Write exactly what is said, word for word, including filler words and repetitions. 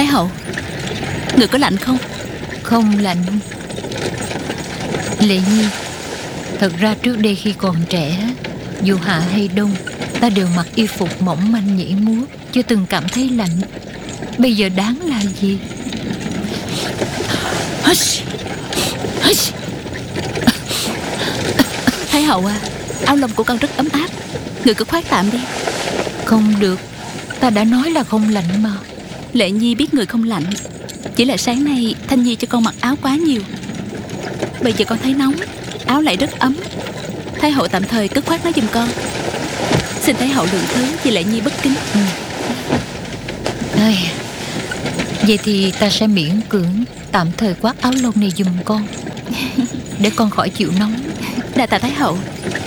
hậu, người có lạnh không? Không lạnh. Lệ Nhi, thật ra trước đây khi còn trẻ, dù hạ hay đông, ta đều mặc y phục mỏng manh nhảy múa, chưa từng cảm thấy lạnh. Bây giờ đáng là gì? Thái hậu à, áo lông của con rất ấm áp, người cứ khoác tạm đi. Không được, ta đã nói là không lạnh mà. Lệ Nhi biết người không lạnh, chỉ là sáng nay Thanh Nhi cho con mặc áo quá nhiều. Bây giờ con thấy nóng, áo lại rất ấm. Thái hậu tạm thời cứ khoác nó giùm con. Xin Thái hậu lượng thứ vì Lệ Nhi bất kính. ừ. Ai, vậy thì ta sẽ miễn cưỡng tạm thời khoác áo lông này giùm con, để con khỏi chịu nóng. Đa tạ Thái hậu.